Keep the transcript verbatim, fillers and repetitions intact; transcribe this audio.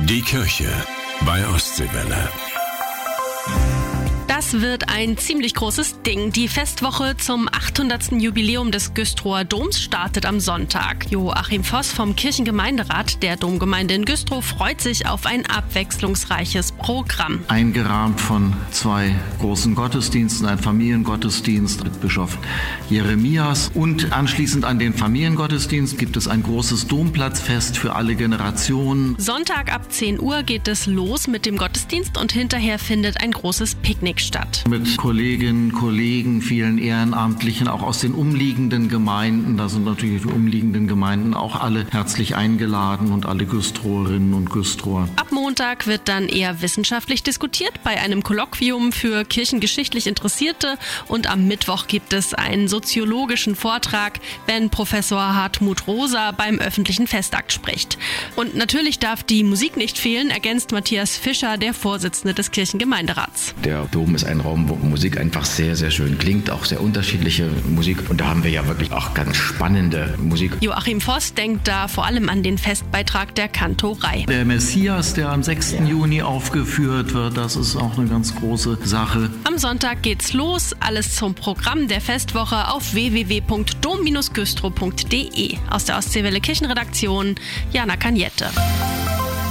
Die Kirche bei Ostseewelle. Das wird ein ziemlich großes Ding. Die Festwoche zum achthundertsten Jubiläum des Güstrower Doms startet am Sonntag. Joachim Voss vom Kirchengemeinderat der Domgemeinde in Güstrow freut sich auf ein abwechslungsreiches Programm. Eingerahmt von zwei großen Gottesdiensten, ein Familiengottesdienst mit Bischof Jeremias, und anschließend an den Familiengottesdienst gibt es ein großes Domplatzfest für alle Generationen. Sonntag ab zehn Uhr geht es los mit dem Gottesdienst und hinterher findet ein großes Picknick statt. Mit Kolleginnen, Kollegen, vielen Ehrenamtlichen, auch aus den umliegenden Gemeinden. Da sind natürlich die umliegenden Gemeinden auch alle herzlich eingeladen und alle Güstrowerinnen und Güstrower. Ab Montag wird dann eher wissenschaftlich diskutiert bei einem Kolloquium für kirchengeschichtlich Interessierte, und am Mittwoch gibt es einen soziologischen Vortrag, wenn Professor Hartmut Rosa beim öffentlichen Festakt spricht. Und natürlich darf die Musik nicht fehlen, ergänzt Matthias Fischer, der Vorsitzende des Kirchengemeinderats. Der Dom ist ein Raum, wo Musik einfach sehr, sehr schön klingt, auch sehr unterschiedliche Musik. Und da haben wir ja wirklich auch ganz spannende Musik. Joachim Voss denkt da vor allem an den Festbeitrag der Kantorei. Der Messias, der am sechsten Juni aufgeführt wird, das ist auch eine ganz große Sache. Am Sonntag geht's los. Alles zum Programm der Festwoche auf w w w punkt dom Bindestrich güstrow punkt de. Aus der Ostseewelle Kirchenredaktion, Jana Kanjette.